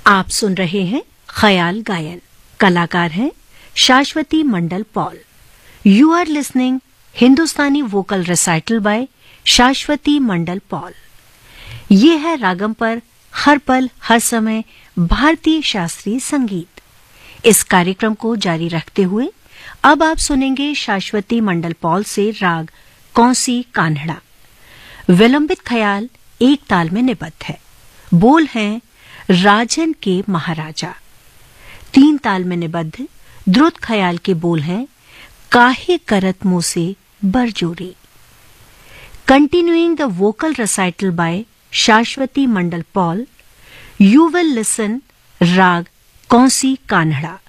आप सुन रहे हैं ख्याल गायन। कलाकार हैं शाश्वती मंडल Paul. You are listening Hindustani vocal recital bye शाश्वती मंडल पॉल। ये है रागम पर हर पल हर समय भारतीय शास्त्रीय संगीत। इस कार्यक्रम को जारी रखते हुए अब आप सुनेंगे शाश्वती मंडल पॉल से राग कौंसी कान्हड़ा। विलंबित ख्याल एक ताल में निबद्ध है। बोल हैं राजन के महाराजा। तीन ताल में निबद्ध द्रुत ख्याल के बोल हैं काहे करत मुँह से बरजोरी। Continuing the vocal recital bye शाश्वती मंडल पॉल, you will listen राग कौंसी कान्हड़ा।